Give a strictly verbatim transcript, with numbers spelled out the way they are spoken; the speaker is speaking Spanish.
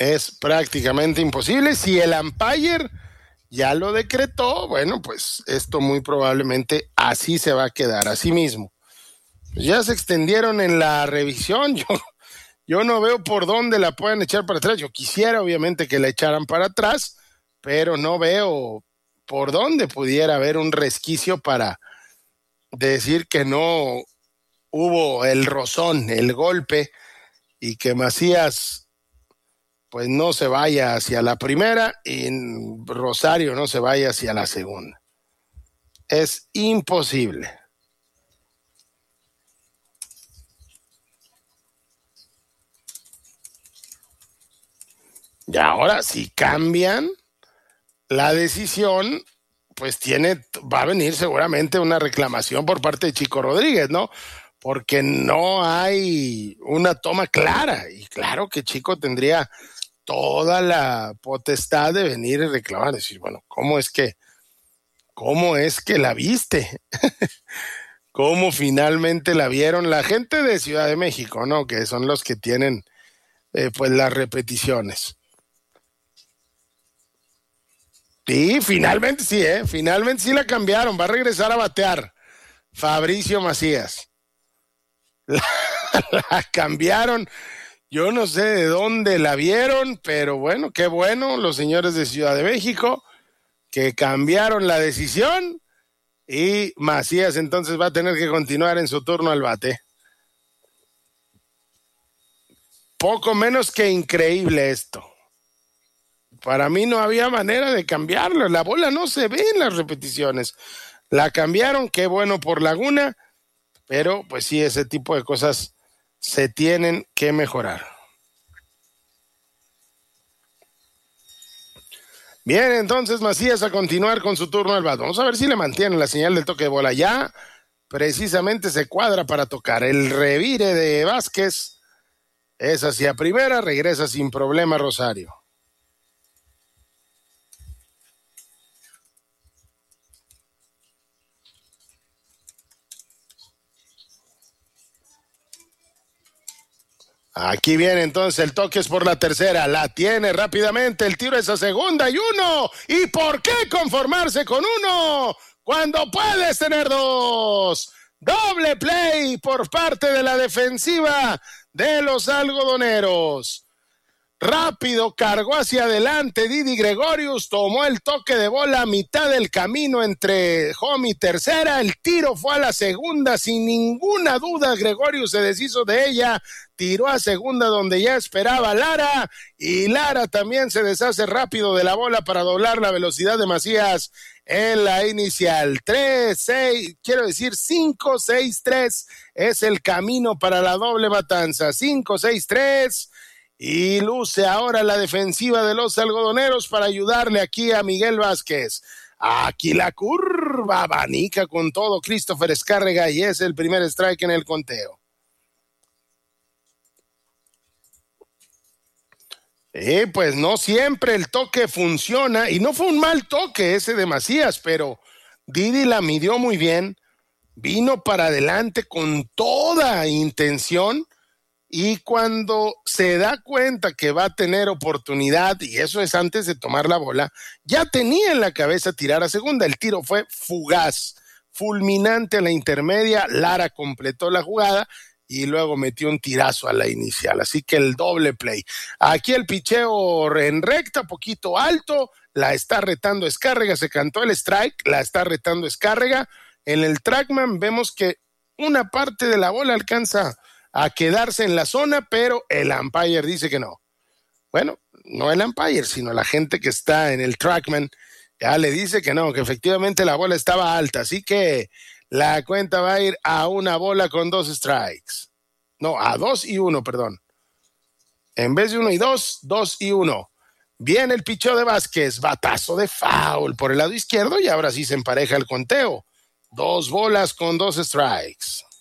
Es prácticamente imposible. Si el umpire ya lo decretó, bueno, pues esto muy probablemente así se va a quedar, así mismo. Ya se extendieron en la revisión, yo, yo no veo por dónde la puedan echar para atrás. Yo quisiera obviamente que la echaran para atrás, pero no veo por dónde pudiera haber un resquicio para decir que no hubo el rozón, el golpe, y que Macías pues no se vaya hacia la primera y Rosario no se vaya hacia la segunda. Es imposible. Y ahora, si cambian la decisión, pues tiene, va a venir seguramente una reclamación por parte de Chico Rodríguez, ¿no? Porque no hay una toma clara. Y claro que Chico tendría toda la potestad de venir y reclamar, decir, bueno, ¿cómo es que, cómo es que la viste? ¿Cómo finalmente la vieron la gente de Ciudad de México, ¿no? Que son los que tienen, eh, pues, las repeticiones. Sí, finalmente sí, ¿eh? Finalmente sí la cambiaron, va a regresar a batear Fabricio Macías. La, la cambiaron. Yo no sé de dónde la vieron, pero bueno, qué bueno los señores de Ciudad de México que cambiaron la decisión y Macías entonces va a tener que continuar en su turno al bate. Poco menos que increíble esto. Para mí no había manera de cambiarlo. La bola no se ve en las repeticiones. La cambiaron, qué bueno por Laguna, pero pues sí, ese tipo de cosas se tienen que mejorar. Bien, entonces Macías a continuar con su turno al bat. Vamos a ver si le mantienen la señal del toque de bola. Ya precisamente se cuadra para tocar. El revire de Vázquez es hacia primera, regresa sin problema Rosario. Aquí viene entonces el toque es por la tercera, la tiene rápidamente, el tiro es a segunda y uno. ¿Y por qué conformarse con uno cuando puedes tener dos? Doble play por parte de la defensiva de los algodoneros. Rápido cargó hacia adelante Didi Gregorius, tomó el toque de bola a mitad del camino entre home y tercera, el tiro fue a la segunda, sin ninguna duda Gregorius se deshizo de ella, tiró a segunda donde ya esperaba Lara, y Lara también se deshace rápido de la bola para doblar la velocidad de Macías en la inicial. tres, seis, quiero decir cinco, seis, tres es el camino para la doble matanza, cinco, seis, tres. Y luce ahora la defensiva de los algodoneros para ayudarle aquí a Miguel Vázquez. Aquí la curva abanica con todo Christopher Escárrega y es el primer strike en el conteo. Eh, pues no siempre el toque funciona y no fue un mal toque ese de Macías, pero Didi la midió muy bien, vino para adelante con toda intención. Y cuando se da cuenta que va a tener oportunidad, y eso es antes de tomar la bola, ya tenía en la cabeza tirar a segunda. El tiro fue fugaz, fulminante a la intermedia. Lara completó la jugada y luego metió un tirazo a la inicial. Así que el doble play. Aquí el picheo en recta, poquito alto, la está retando Escárrega, se cantó el strike, la está retando Escárrega. En el trackman vemos que una parte de la bola alcanza a quedarse en la zona, pero el umpire dice que no. Bueno, no el umpire, sino la gente que está en el trackman ya le dice que no, que efectivamente la bola estaba alta, así que la cuenta va a ir a una bola con dos strikes. No, a dos y uno, perdón. En vez de uno y dos, dos y uno. Viene el picheo de Vázquez, batazo de foul por el lado izquierdo y ahora sí se empareja el conteo. Dos bolas con dos strikes.